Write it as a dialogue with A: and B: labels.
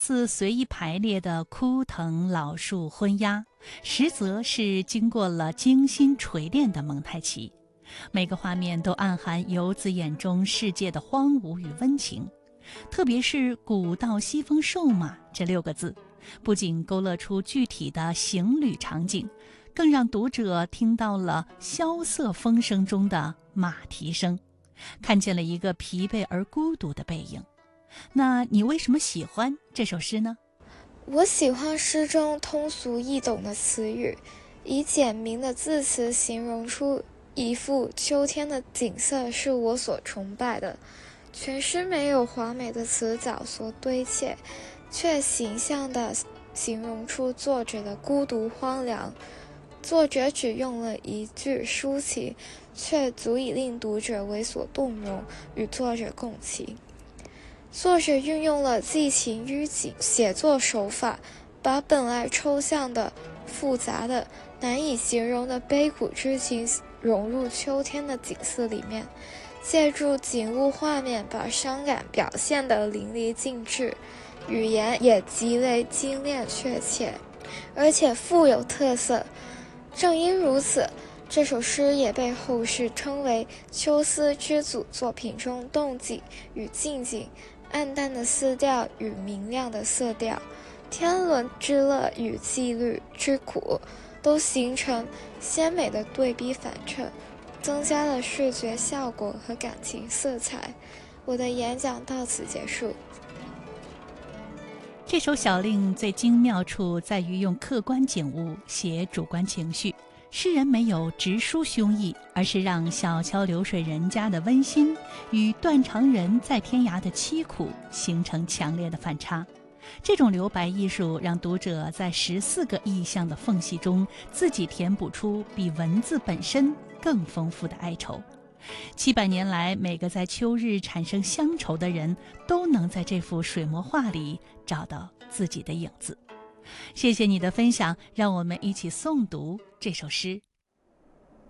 A: 似随意排列的枯藤老树昏鸦，实则是经过了精心锤炼的蒙太奇。每个画面都暗含游子眼中世界的荒芜与温情。特别是古道西风瘦马这6个字，不仅勾勒出具体的行旅场景，更让读者听到了萧瑟风声中的马蹄声，看见了一个疲惫而孤独的背影。那你为什么喜欢这首诗呢？
B: 我喜欢诗中通俗易懂的词语，以简明的字词形容出一幅秋天的景色是我所崇拜的。全诗没有华美的词藻所堆砌，却形象地形容出作者的孤独荒凉。作者只用了一句抒情，却足以令读者为所动容，与作者共情。作者运用了寄情于景写作手法，把本来抽象的、复杂的、难以形容的悲苦之情融入秋天的景色里面，借助景物画面把伤感表现得淋漓尽致，语言也极为精炼确切，而且富有特色。正因如此，这首诗也被后世称为秋思之祖作品中动景与静景，暗淡的丝调与明亮的色调，天伦之乐与羁旅之苦，都形成鲜美的对比反衬，增加了视觉效果和感情色彩。我的演讲到此结束。
A: 这首小令最精妙处在于用客观景物写主观情绪，诗人没有直抒胸臆，而是让小桥流水人家的温馨与断肠人在天涯的凄苦形成强烈的反差。这种留白艺术让读者在14个意象的缝隙中自己填补出比文字本身更丰富的哀愁。700年来，每个在秋日产生乡愁的人都能在这幅水墨画里找到自己的影子。谢谢你的分享，让我们一起诵读这首诗。